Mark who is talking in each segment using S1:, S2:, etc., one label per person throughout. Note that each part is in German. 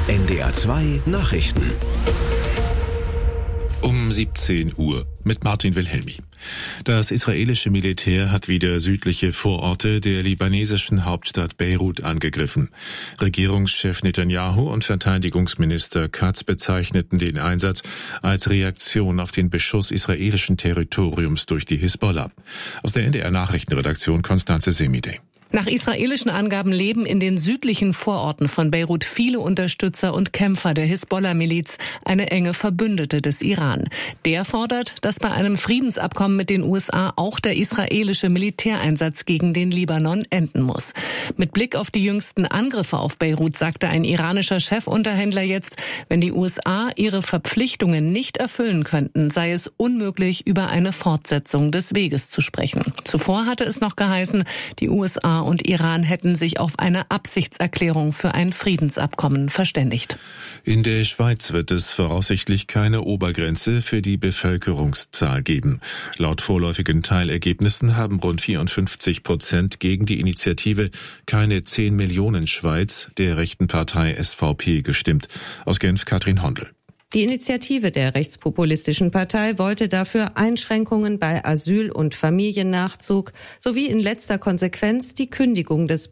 S1: NDR 2 Nachrichten.
S2: Um 17 Uhr mit Martin Wilhelmi. Das israelische Militär hat wieder südliche Vororte der libanesischen Hauptstadt Beirut angegriffen. Regierungschef Netanyahu und Verteidigungsminister Katz bezeichneten den Einsatz als Reaktion auf den Beschuss israelischen Territoriums durch die Hisbollah. Aus der NDR Nachrichtenredaktion Konstanze Semidey.
S3: Nach israelischen Angaben leben in den südlichen Vororten von Beirut viele Unterstützer und Kämpfer der Hisbollah-Miliz, eine enge Verbündete des Iran. Der fordert, dass bei einem Friedensabkommen mit den USA auch der israelische Militäreinsatz gegen den Libanon enden muss. Mit Blick auf die jüngsten Angriffe auf Beirut sagte ein iranischer Chefunterhändler jetzt, wenn die USA ihre Verpflichtungen nicht erfüllen könnten, sei es unmöglich, über eine Fortsetzung des Weges zu sprechen. Zuvor hatte es noch geheißen, die USA und Iran hätten sich auf eine Absichtserklärung für ein Friedensabkommen verständigt.
S2: In der Schweiz wird es voraussichtlich keine Obergrenze für die Bevölkerungszahl geben. Laut vorläufigen Teilergebnissen haben rund 54% gegen die Initiative Keine 10 Millionen Schweiz der rechten Partei SVP gestimmt. Aus Genf Katrin Hondel.
S4: Die Initiative der rechtspopulistischen Partei wollte dafür Einschränkungen bei Asyl- und Familiennachzug sowie in letzter Konsequenz die Kündigung des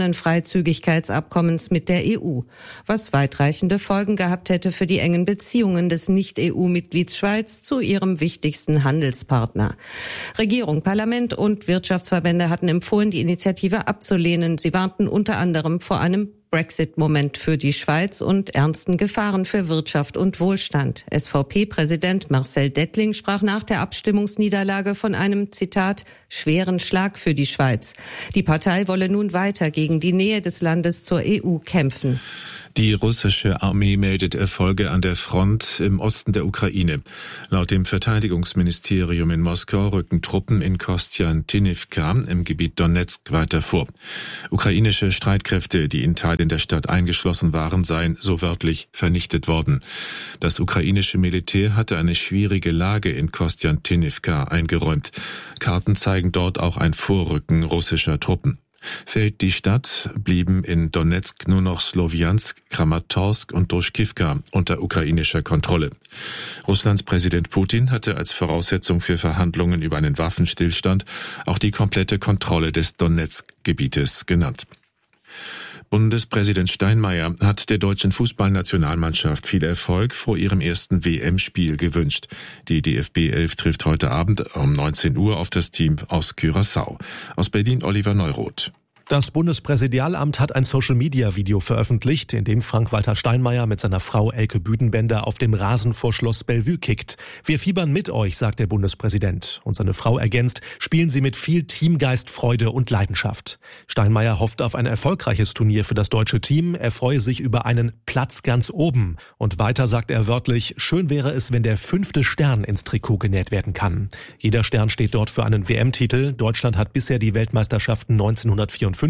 S4: Personenfreizügigkeitsabkommens mit der EU, was weitreichende Folgen gehabt hätte für die engen Beziehungen des Nicht-EU-Mitglieds Schweiz zu ihrem wichtigsten Handelspartner. Regierung, Parlament und Wirtschaftsverbände hatten empfohlen, die Initiative abzulehnen. Sie warnten unter anderem vor einem Brexit-Moment für die Schweiz und ernsten Gefahren für Wirtschaft und Wohlstand. SVP-Präsident Marcel Dettling sprach nach der Abstimmungsniederlage von einem, Zitat, schweren Schlag für die Schweiz. Die Partei wolle nun weiter gegen die Nähe des Landes zur EU kämpfen.
S2: Die russische Armee meldet Erfolge an der Front im Osten der Ukraine. Laut dem Verteidigungsministerium in Moskau rücken Truppen in Kostjantinivka im Gebiet Donezk weiter vor. Ukrainische Streitkräfte, die in Teilen der Stadt eingeschlossen waren, seien so wörtlich vernichtet worden. Das ukrainische Militär hatte eine schwierige Lage in Kostjantinivka eingeräumt. Karten zeigen dort auch ein Vorrücken russischer Truppen. Fällt die Stadt, blieben in Donezk nur noch Slowjansk, Kramatorsk und Druschkivka unter ukrainischer Kontrolle. Russlands Präsident Putin hatte als Voraussetzung für Verhandlungen über einen Waffenstillstand auch die komplette Kontrolle des Donezk-Gebietes genannt. Bundespräsident Steinmeier hat der deutschen Fußballnationalmannschaft viel Erfolg vor ihrem ersten WM-Spiel gewünscht. Die DFB 11 trifft heute Abend um 19 Uhr auf das Team aus Curaçao. Aus Berlin Oliver Neuroth.
S5: Das Bundespräsidialamt hat ein Social-Media-Video veröffentlicht, in dem Frank-Walter Steinmeier mit seiner Frau Elke Büdenbender auf dem Rasen vor Schloss Bellevue kickt. Wir fiebern mit euch, sagt der Bundespräsident. Und seine Frau ergänzt, spielen Sie mit viel Teamgeist, Freude und Leidenschaft. Steinmeier hofft auf ein erfolgreiches Turnier für das deutsche Team. Er freue sich über einen Platz ganz oben. Und weiter sagt er wörtlich, schön wäre es, wenn der 5. Stern ins Trikot genäht werden kann. Jeder Stern steht dort für einen WM-Titel. Deutschland hat bisher die Weltmeisterschaften 1954,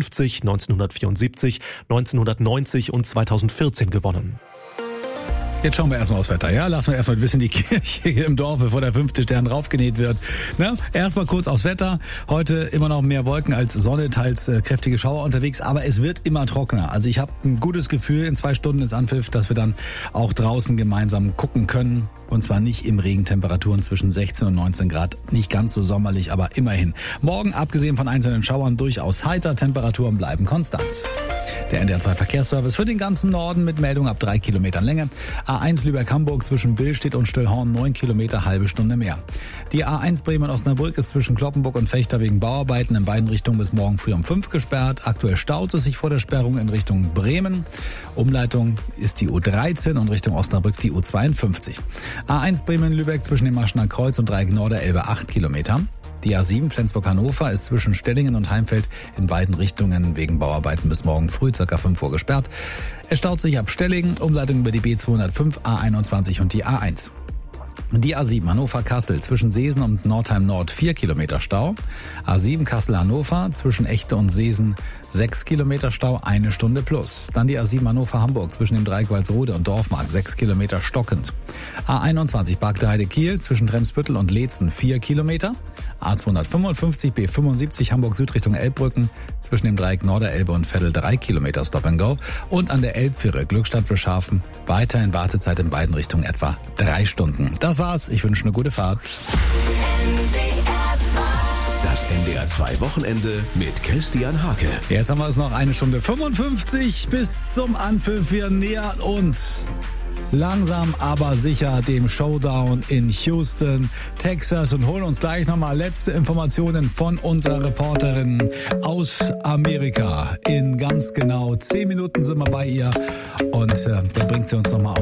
S5: 1974, 1990 und 2014 gewonnen.
S6: Jetzt schauen wir erstmal aufs Wetter, ja? Lassen wir erstmal ein bisschen die Kirche im Dorf, bevor der 5. Stern draufgenäht wird. Na, erstmal kurz aufs Wetter. Heute immer noch mehr Wolken als Sonne, teils kräftige Schauer unterwegs, aber es wird immer trockener. Also ich habe ein gutes Gefühl, in 2 Stunden ist Anpfiff, dass wir dann auch draußen gemeinsam gucken können. Und zwar nicht im Regen, Temperaturen zwischen 16 und 19 Grad. Nicht ganz so sommerlich, aber immerhin. Morgen, abgesehen von einzelnen Schauern, durchaus heiter. Temperaturen bleiben konstant. Der NDR 2 Verkehrsservice für den ganzen Norden mit Meldung ab 3 Kilometern Länge. A1 Lübeck-Hamburg zwischen Billstedt und Stillhorn 9 Kilometer, halbe Stunde mehr. Die A1 Bremen-Osnabrück ist zwischen Kloppenburg und Fechter wegen Bauarbeiten in beiden Richtungen bis morgen früh um 5 gesperrt. Aktuell staut es sich vor der Sperrung in Richtung Bremen. Umleitung ist die U13 und Richtung Osnabrück die U52. A1 Bremen-Lübeck zwischen dem Maschener Kreuz und Dreieck Norderelbe 8 Kilometer. Die A7 Flensburg-Hannover ist zwischen Stellingen und Heimfeld in beiden Richtungen wegen Bauarbeiten bis morgen früh ca. 5 Uhr gesperrt. Es staut sich ab Stellingen, Umleitung über die B205, A21 und die A1. Die A7 Hannover-Kassel zwischen Seesen und Nordheim Nord 4 Kilometer Stau. A7 Kassel-Hannover zwischen Echte und Seesen 6 Kilometer Stau, 1 Stunde plus. Dann die A7 Hannover-Hamburg zwischen dem Dreieck Walsrode und Dorfmark 6 Kilometer stockend. A21 Bargteheide-Kiel zwischen Tremsbüttel und Leetzen 4 Kilometer. A255 B75 Hamburg Süd Richtung Elbbrücken zwischen dem Dreieck Norderelbe und Veddel 3 Kilometer Stop and Go. Und an der Elbfähre Glückstadt-Wilshafen weiterhin Wartezeit in beiden Richtungen etwa 3 Stunden. Das war's. Ich wünsche eine gute Fahrt.
S1: Das NDR 2 Wochenende mit Christian Hake.
S6: Jetzt haben wir es noch 1 Stunde 55 bis zum Anpfiff. Wir nähern uns langsam aber sicher dem Showdown in Houston, Texas und holen uns gleich nochmal letzte Informationen von unserer Reporterin aus Amerika. In ganz genau 10 Minuten sind wir bei ihr und dann bringt sie uns nochmal auf